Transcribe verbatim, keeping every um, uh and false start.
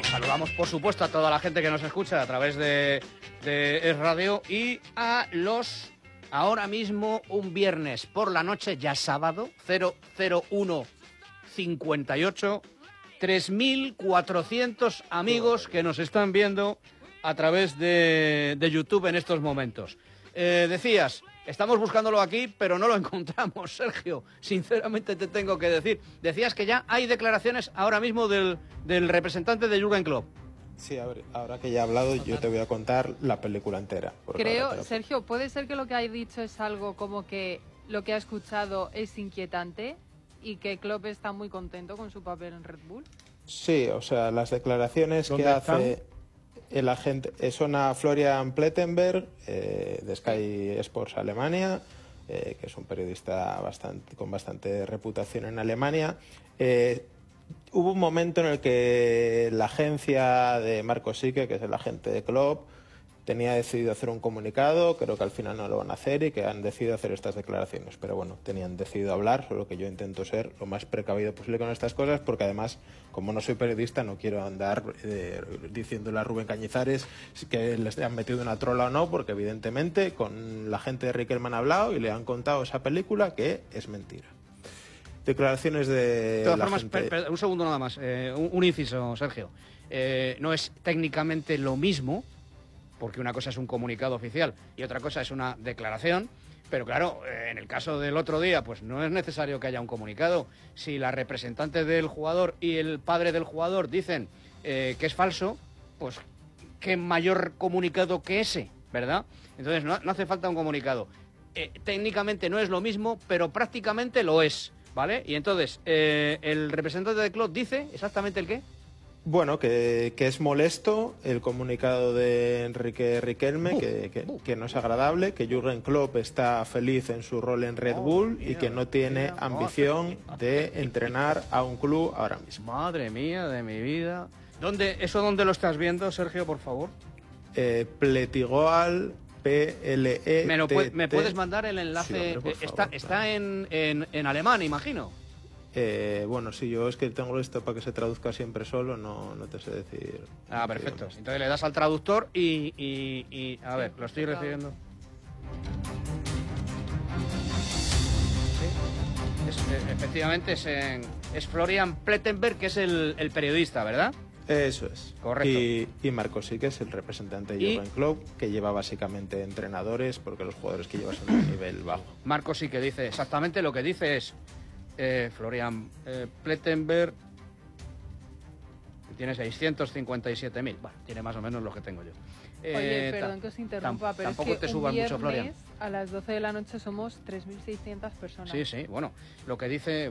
Saludamos, por supuesto, a toda la gente que nos escucha a través de, de Es Radio y a los, ahora mismo, un viernes por la noche, ya sábado, cero cero uno cincuenta y ocho, tres mil cuatrocientos amigos que nos están viendo a través de, de YouTube en estos momentos. Eh, decías, estamos buscándolo aquí, pero no lo encontramos, Sergio. Sinceramente te tengo que decir. Decías que ya hay declaraciones ahora mismo del, del representante de Jürgen Klopp. Sí, ahora que ya he hablado, yo te voy a contar la película entera. Creo, la... Sergio, ¿puede ser que lo que ha dicho es algo como que lo que ha escuchado es inquietante y que Klopp está muy contento con su papel en Red Bull? Sí, o sea, las declaraciones que hace... Están? El agente son a Florian Plettenberg, eh, de Sky Sports Alemania, eh, que es un periodista bastante, con bastante reputación en Alemania. Eh, hubo un momento en el que la agencia de Marco Sique, que es el agente de Klopp, tenía decidido hacer un comunicado, creo que al final no lo van a hacer y que han decidido hacer estas declaraciones. Pero bueno, tenían decidido hablar, solo que yo intento ser lo más precavido posible con estas cosas, porque además, como no soy periodista, no quiero andar eh, diciéndole a Rubén Cañizares que les han metido una trola o no, porque evidentemente con la gente de Riquelme han hablado y le han contado esa película que es mentira. Declaraciones de, de todas la formas, gente... per, per, un segundo nada más, eh, un, un inciso, Sergio. Eh, no es técnicamente lo mismo, porque una cosa es un comunicado oficial y otra cosa es una declaración, pero claro, en el caso del otro día, pues no es necesario que haya un comunicado. Si la representante del jugador y el padre del jugador dicen eh, que es falso, pues qué mayor comunicado que ese, ¿verdad? Entonces no, no hace falta un comunicado. Eh, técnicamente no es lo mismo, pero prácticamente lo es, ¿vale? Y entonces, eh, el representante de Klopp dice exactamente el qué. Bueno, que, que es molesto el comunicado de Enrique Riquelme, uh, que, que, uh. que no es agradable, que Jürgen Klopp está feliz en su rol en Red oh, Bull mía, y que no tiene mía, ambición oh, de entrenar a un club ahora mismo. Madre mía de mi vida. ¿Dónde, ¿Eso dónde lo estás viendo, Sergio, por favor? Eh, Pletigoal, P L E T T. ¿Me, lo pu ¿Me puedes mandar el enlace? Sí, hombre, favor, está está en, en, en alemán, imagino. Eh, bueno, sí, yo es que tengo esto para que se traduzca siempre solo, no, no te sé decir. Ah, perfecto. Entonces le das al traductor y, y, y a ver, lo estoy recibiendo. Sí. Es, efectivamente es, en, es Florian Plettenberg, que es el, el periodista, ¿verdad? Eso es. Correcto. Y, y Marco Sique es el representante de Jürgen Klopp, que lleva básicamente entrenadores, porque los jugadores que lleva son de nivel bajo. Marco Sique dice exactamente lo que dice es... Eh, Florian eh, Plettenberg tiene seiscientos cincuenta y siete mil. Bueno, tiene más o menos lo que tengo yo. Eh, Oye, perdón que os interrumpa, pero tampoco es que te subas un mucho, Florian. A las doce de la noche somos tres mil seiscientas personas. Sí, sí, bueno, lo que dice...